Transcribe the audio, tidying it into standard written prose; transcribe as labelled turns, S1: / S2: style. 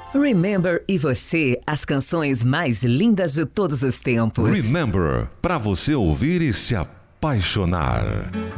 S1: Remember e você, as canções mais lindas de todos os tempos.
S2: Remember, pra você ouvir e se apaixonar.